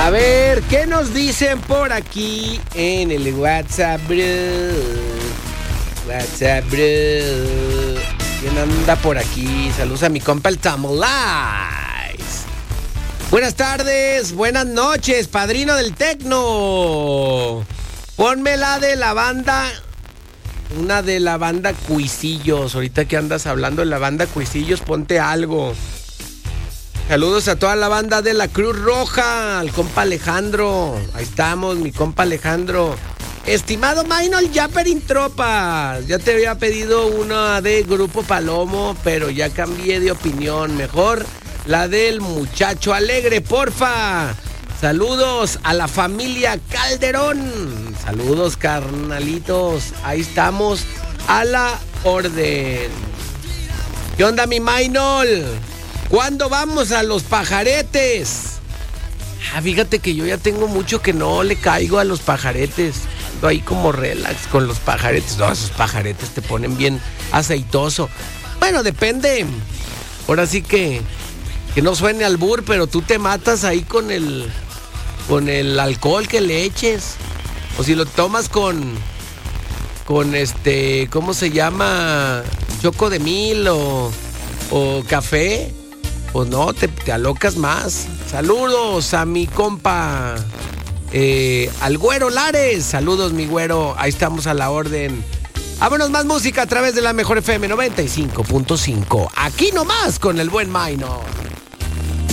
A ver, ¿qué nos dicen por aquí en el WhatsApp, bro? WhatsApp, bro. ¿Quién anda por aquí? Saludos a mi compa el Tamolais. Buenas tardes, buenas noches, padrino del tecno. Ponme la de la banda, una de la banda Cuisillos. Ahorita que andas hablando de la banda Cuisillos, ponte algo. Saludos a toda la banda de la Cruz Roja, al compa Alejandro. Ahí estamos, mi compa Alejandro. Estimado Maynol Yapperin Tropas, ya te había pedido una de Grupo Palomo, pero ya cambié de opinión. Mejor la del Muchacho Alegre, porfa. Saludos a la familia Calderón. Saludos, carnalitos. Ahí estamos a la orden. ¿Qué onda, mi Maynol? ¿Cuándo vamos a los pajaretes? Fíjate que yo ya tengo mucho que no le caigo a los pajaretes. Ando ahí como relax con los pajaretes. No, esos pajaretes te ponen bien aceitoso. Bueno, depende. Ahora sí que no suene albur, pero tú te matas ahí con el alcohol que le eches. O si lo tomas con ¿cómo se llama? Choco de mil o café. Pues no, te alocas más. Saludos a mi compa, al Güero Lares. Saludos, mi güero. Ahí estamos a la orden. Vámonos, más música a través de la Mejor FM 95.5. Aquí nomás con el buen Maynol.